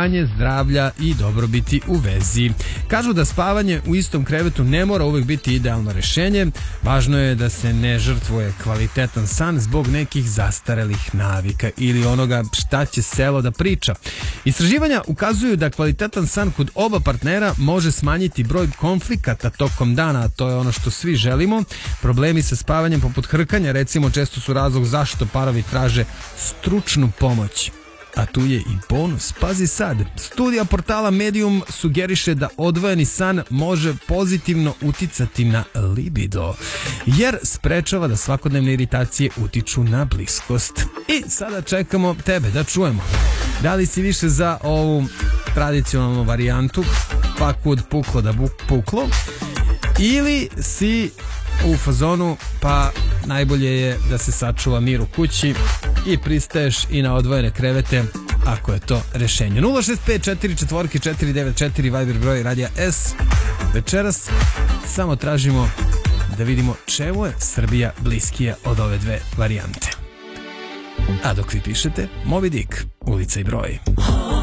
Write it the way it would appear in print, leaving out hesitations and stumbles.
poboljšanje zdravlja i dobrobiti u vezi. Kažu da spavanje u istom krevetu ne mora uvek biti idealno rešenje. Važno je da se ne žrtvuje kvalitetan san zbog nekih zastarelih navika ili onoga šta će selo da priča. Istraživanja ukazuju da kvalitetan san kod oba partnera može smanjiti broj konflikata tokom dana, a to je ono što svi želimo. Problemi sa spavanjem poput hrkanja recimo često su razlog zašto parovi traže stručnu pomoć. A tu je i bonus. Pazi sad, studija portala Medium sugeriše da odvojeni san može pozitivno uticati na libido, jer sprečava da svakodnevne iritacije utiču na bliskost. I sada čekamo tebe da čujemo. Da li si više za ovu tradicionalnu varijantu, pa kud puklo da puklo, ili si u fazonu pa najbolje je da se sačuva mir u kući i pristaješ i na odvojene krevete ako je to rešenje. 065449494 Viber broj Radija S. Večeras samo tražimo da vidimo čemu je Srbija bliskija od ove dve varijante. A dok vi pišete, Moby Dick, ulica i broj.